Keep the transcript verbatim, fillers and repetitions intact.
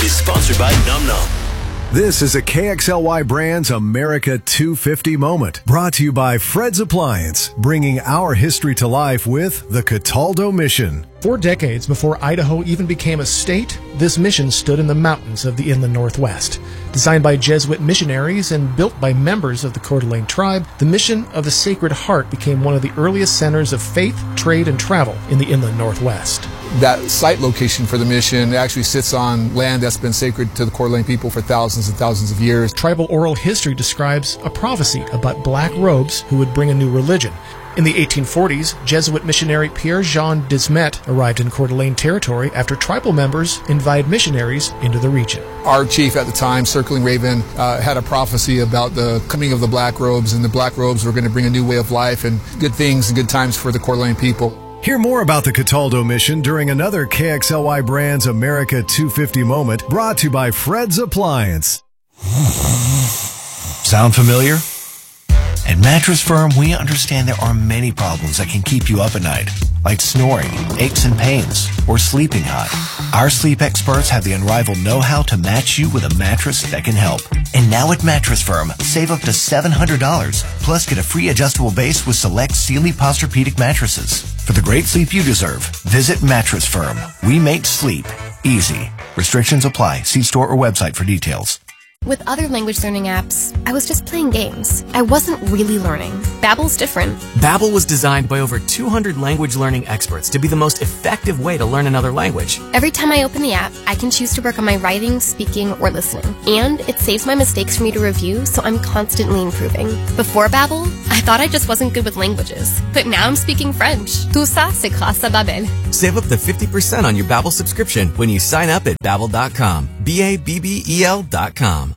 is sponsored by Num Num. This is a K X L Y Brands America two fifty moment, brought to you by Fred's Appliance, bringing our history to life with the Cataldo Mission. Four decades before Idaho even became a state, this mission stood in the mountains of the inland Northwest. Designed by Jesuit missionaries and built by members of the Coeur d'Alene tribe, the Mission of the Sacred Heart became one of the earliest centers of faith, trade, and travel in the inland Northwest. That site location for the mission actually sits on land that's been sacred to the Coeur d'Alene people for thousands and thousands of years. Tribal oral history describes a prophecy about black robes who would bring a new religion. In the eighteen forties, Jesuit missionary Pierre-Jean Desmet arrived in Coeur d'Alene territory after tribal members invited missionaries into the region. Our chief at the time, Circling Raven, uh, had a prophecy about the coming of the black robes, and the black robes were going to bring a new way of life and good things and good times for the Coeur d'Alene people. Hear more about the Cataldo Mission during another K X L Y Brands America two fifty moment, brought to you by Fred's Appliance. Sound familiar? At Mattress Firm, we understand there are many problems that can keep you up at night, like snoring, aches and pains, or sleeping hot. Our sleep experts have the unrivaled know-how to match you with a mattress that can help. And now at Mattress Firm, save up to seven hundred dollars, plus get a free adjustable base with select Sealy Posturepedic mattresses. For the great sleep you deserve, visit Mattress Firm. We make sleep easy. Restrictions apply. See store or website for details. With other language learning apps, I was just playing games. I wasn't really learning. Babbel's different. Babbel was designed by over two hundred language learning experts to be the most effective way to learn another language. Every time I open the app, I can choose to work on my writing, speaking, or listening. And it saves my mistakes for me to review, so I'm constantly improving. Before Babbel, I thought I just wasn't good with languages. But now I'm speaking French. Tout ça, c'est grâce à Babbel. Save up to fifty percent on your Babbel subscription when you sign up at babbel dot com. B A B B E L dot com.